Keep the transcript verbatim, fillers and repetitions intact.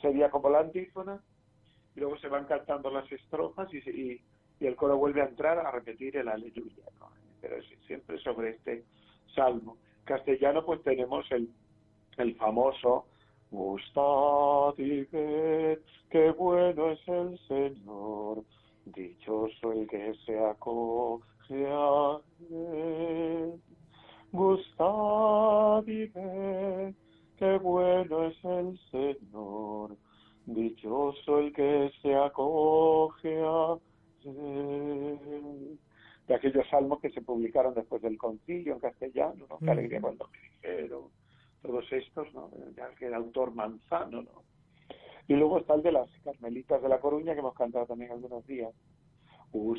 sería como la antífona, y luego se van cantando las estrofas y, y, y el coro vuelve a entrar a repetir el aleluya, ¿no? Pero es siempre sobre este salmo. Castellano, pues tenemos el, el famoso gustad y ved, qué bueno es el Señor, dichoso el que se acoge a él. Gustad y ved, qué bueno es el Señor, dichoso el que se acoge a él. De aquellos salmos que se publicaron después del concilio en castellano, ¿no? Qué alegría cuando me dijeron, todos estos, ¿no? Ya que el autor Manzano, ¿no? Y luego está el de las Carmelitas de La Coruña, que hemos cantado también algunos días.